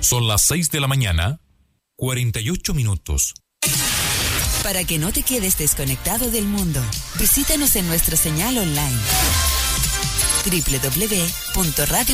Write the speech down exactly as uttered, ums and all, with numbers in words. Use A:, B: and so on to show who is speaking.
A: Son las seis de la mañana, cuarenta y ocho minutos.
B: Para que no te quedes desconectado del mundo, visítanos en nuestra señal online doble u doble u doble u punto radio